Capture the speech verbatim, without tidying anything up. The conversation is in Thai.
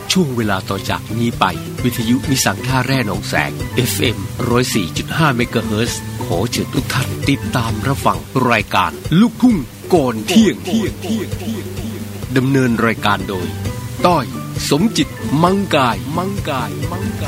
ช่วงเวลาต่อจากนี้ไปวิทยุนิสังท่าแร่หนองแสง เอฟ เอ็ม หนึ่งศูนย์สี่จุดห้า เมกะเฮิรตซ์ขอเชิญทุกท่านติดตามรับฟังรายการลูกทุ่งก่อนเที่ยงดำเนินรายการโดยต้อยสมจิตมังกายมังกายมังกาย